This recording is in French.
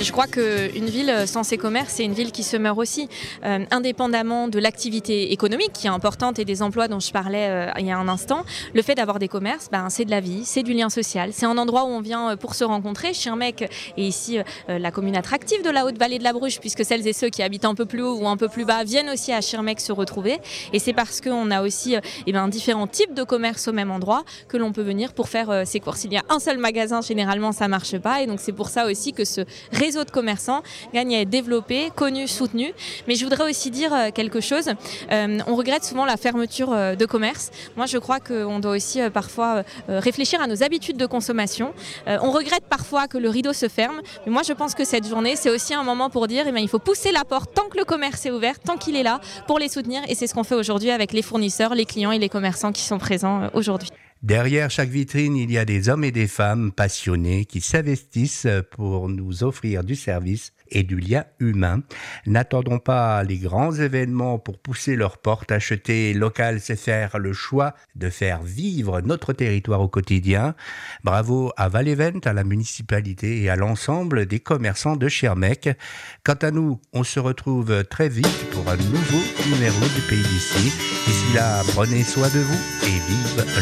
Je crois qu'une ville sans ses commerces, c'est une ville qui se meurt aussi. Indépendamment de l'activité économique qui est importante et des emplois dont je parlais il y a un instant, le fait d'avoir des commerces, c'est de la vie, c'est du lien social. C'est un endroit où on vient pour se rencontrer. Schirmeck est ici la commune attractive de la Haute-Vallée de la Bruche, puisque celles et ceux qui habitent un peu plus haut ou un peu plus bas viennent aussi à Schirmeck se retrouver. Et c'est parce qu'on a aussi différents types de commerces au même endroit que l'on peut venir pour faire ses courses. Il y a un seul magasin, généralement ça marche pas, et donc c'est pour ça aussi que ce réseau de commerçants gagne à être développé, connu, soutenu. Mais je voudrais aussi dire quelque chose. On regrette souvent la fermeture de commerce. Moi je crois qu'on doit aussi parfois réfléchir à nos habitudes de consommation. On regrette parfois que le rideau se ferme, mais moi je pense que cette journée c'est aussi un moment pour dire il faut pousser la porte tant que le commerce est ouvert, tant qu'il est là, pour les soutenir, et c'est ce qu'on fait aujourd'hui avec les fournisseurs, les clients et les commerçants qui sont présents aujourd'hui. Derrière chaque vitrine, il y a des hommes et des femmes passionnés qui s'investissent pour nous offrir du service et du lien humain. N'attendons pas les grands événements pour pousser leurs portes. Acheter local, c'est faire le choix de faire vivre notre territoire au quotidien. Bravo à Val-Event, à la municipalité et à l'ensemble des commerçants de Schirmeck. Quant à nous, on se retrouve très vite pour un nouveau numéro du Pays d'ici. D'ici là, prenez soin de vous et vive